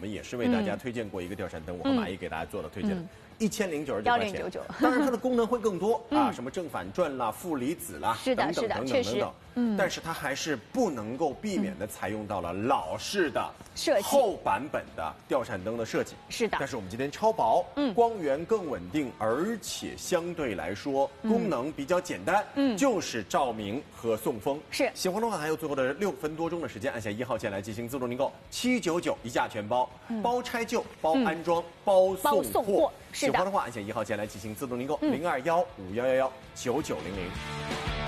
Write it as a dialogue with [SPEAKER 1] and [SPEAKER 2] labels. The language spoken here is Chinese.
[SPEAKER 1] 们也是为大家推荐过一个吊扇灯，我和马姨给大家做了推荐的。1099块钱，
[SPEAKER 2] 1099
[SPEAKER 1] 当然它的功能会更多啊，什么正反转啦、负离子啦，
[SPEAKER 2] 是的，是的，确实，
[SPEAKER 1] 但是它还是不能够避免的采用到了老式的
[SPEAKER 2] 设计
[SPEAKER 1] 后版本的吊扇灯的设计。
[SPEAKER 2] 是的，
[SPEAKER 1] 但是我们今天超薄，光源更稳定，而且相对来说功能比较简单，就是照明和送风。
[SPEAKER 2] 是，
[SPEAKER 1] 喜欢的话还有最后的6分多钟的时间，按下1号键来进行自动订购，799一价全包，包拆旧、包安装、包送货。喜欢的话按下1号键来进行自动订购，0215111990。